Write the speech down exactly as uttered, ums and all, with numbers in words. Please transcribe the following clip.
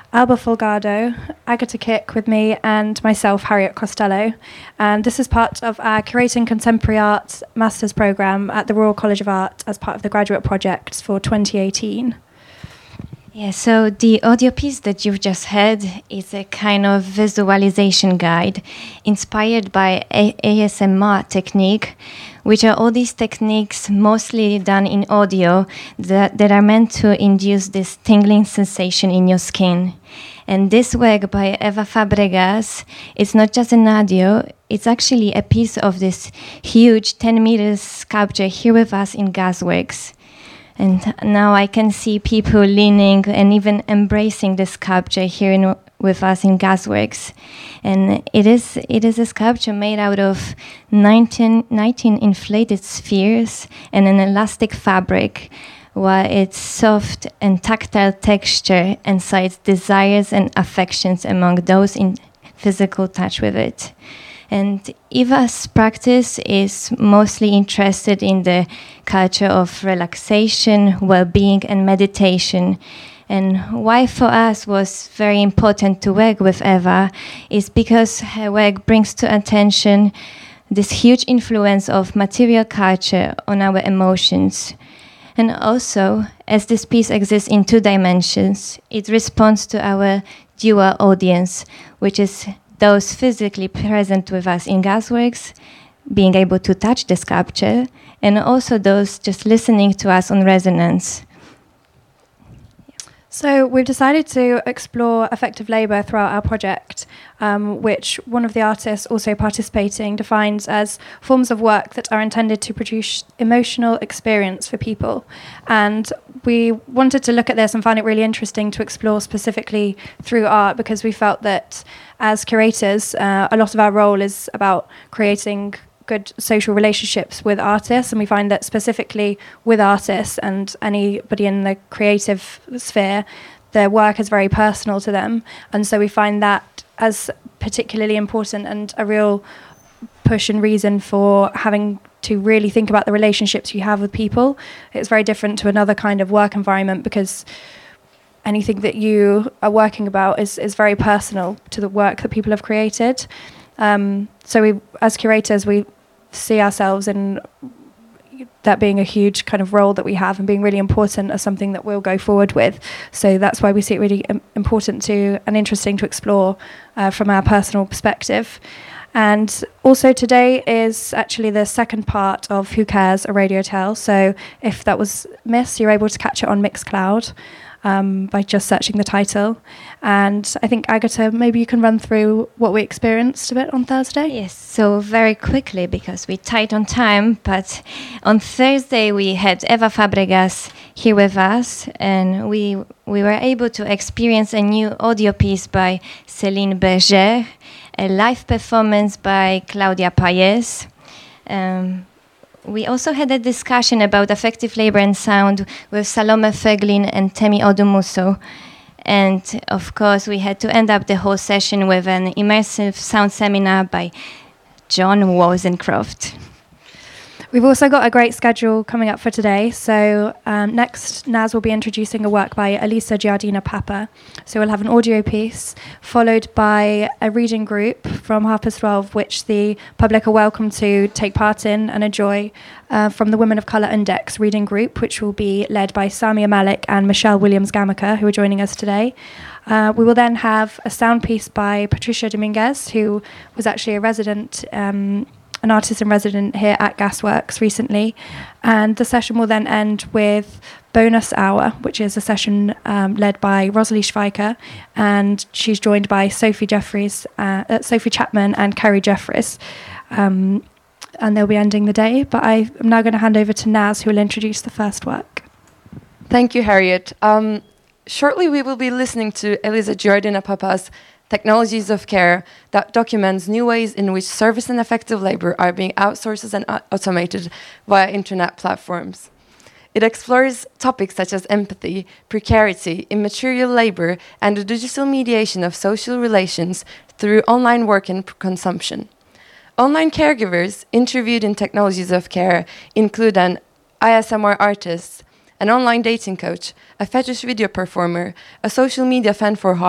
Alba Folgado, Agatha Kick with me, and myself, Harriet Costello. And this is part of our Curating Contemporary Art Master's Programme at the Royal College of Art as part of the graduate project for twenty eighteen. Yeah, so the audio piece that you've just heard is a kind of visualization guide inspired by a- ASMR technique, which are all these techniques mostly done in audio that, that are meant to induce this tingling sensation in your skin. And this work by Eva Fabregas is not just an audio, it's actually a piece of this huge ten meters sculpture here with us in Gasworks. And now I can see people leaning and even embracing the sculpture here in, with us in Gasworks. And it is it is a sculpture made out of nineteen, nineteen inflated spheres and an elastic fabric, while its soft and tactile texture incites desires and affections among those in physical touch with it. And Eva's practice is mostly interested in the culture of relaxation, well-being, and meditation. And why for us was very important to work with Eva is because her work brings to attention this huge influence of material culture on our emotions. And also, as this piece exists in two dimensions, it responds to our dual audience, which is those physically present with us in Gasworks, being able to touch the sculpture, and also those just listening to us on resonance. So we've decided to explore effective labour throughout our project, um, which one of the artists also participating defines as forms of work that are intended to produce emotional experience for people. And we wanted to look at this and find it really interesting to explore specifically through art, because we felt that as curators, uh, a lot of our role is about creating good social relationships with artists, and we find that specifically with artists and anybody in the creative sphere, their work is very personal to them, and so we find that as particularly important and a real push and reason for having to really think about the relationships you have with people. It's very different to another kind of work environment, because anything that you are working about is, is very personal to the work that people have created. Um, so we, as curators, we see ourselves in that being a huge kind of role that we have and being really important as something that we'll go forward with. So that's why we see it really im- important to and interesting to explore uh, from our personal perspective. And also today is actually the second part of Who Cares? A Radio Tell. So if that was missed, you're able to catch it on Mixcloud um, by just searching the title. And I think, Agatha, maybe you can run through what we experienced a bit on Thursday? Yes, so very quickly, because we're tight on time, but on Thursday we had Eva Fabregas here with us, and we we were able to experience a new audio piece by Céline Berger, a live performance by Claudia Paez. Um, we also had a discussion about effective labor and sound with Salome Feglin and Temi Odumuso. And of course, we had to end up the whole session with an immersive sound seminar by John Wozencroft. We've also got a great schedule coming up for today. So um, next, Naz will be introducing a work by Elisa Giardina Papa. So we'll have an audio piece, followed by a reading group from half past twelve, which the public are welcome to take part in and enjoy, uh, from the Women of Colour Index reading group, which will be led by Samia Malik and Michelle Williams-Gamaker, who are joining us today. Uh, we will then have a sound piece by Patricia Dominguez, who was actually a resident um, an artist in resident here at Gasworks recently, and the session will then end with Bonus Hour, which is a session um, led by Rosalie Schweiker, and she's joined by Sophie Jeffries, uh, uh, Sophie Chapman and Kerry Jeffries, um, and they'll be ending the day. But I am now going to hand over to Naz, who will introduce the first work. Thank you, Harriet. Um, shortly we will be listening to Elisa Giardina Papa's Technologies of Care, that documents new ways in which service and effective labor are being outsourced and uh, automated via internet platforms. It explores topics such as empathy, precarity, immaterial labor, and the digital mediation of social relations through online work and p- consumption. Online caregivers interviewed in Technologies of Care include an A S M R artist, an online dating coach, a fetish video performer, a social media fan for